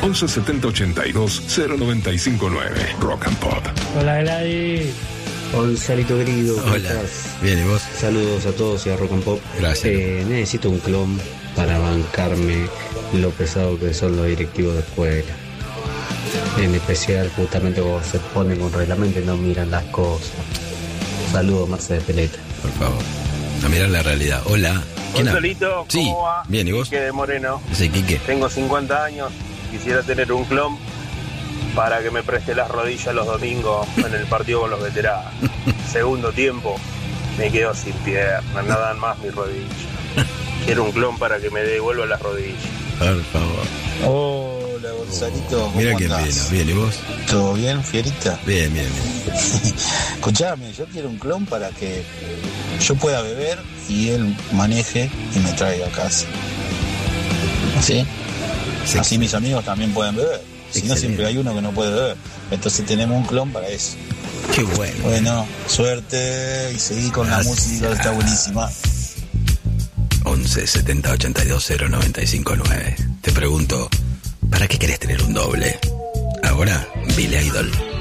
11 70 82 0959. Rock and Pop. Hola, Gladys. Gonzalito querido, ¿cómo Hola. estás? Bien, ¿y vos? Saludos a todos y a Rock and Pop. Gracias. Necesito un clon para bancarme lo pesado que son los directivos de escuela. En especial, justamente cuando se ponen con reglamento y no miran las cosas. Saludos, Mercedes Peleta. Por favor. A mirar la realidad. Hola. ¿Quién habla? Gonzalito, Sí. ¿cómo va? Bien, ¿y vos? Quique de Moreno. Sí, Quique. Tengo 50 años. Quisiera tener un clon para que me preste las rodillas los domingos en el partido con los veteranos. Segundo tiempo, me quedo sin piernas, no dan más mis rodillas. Quiero un clon para que me devuelva las rodillas. Por favor. Hola, Gonzalito, ¿cómo Mira quién andás? vino. Bien, ¿y vos? ¿Todo bien, Fierita? Bien, bien, bien. Escuchame, yo quiero un clon para que yo pueda beber y él maneje y me traiga a casa. ¿Sí? Sí. Así mis amigos también pueden beber. Si no, Excelente. siempre hay uno que no puede beber. Entonces tenemos un clon para eso. Qué bueno. Bueno, suerte y seguí con la Gracias. música, que está buenísima. 11 70 82 0959. Te pregunto, ¿para qué querés tener un doble? Ahora, Billy Idol.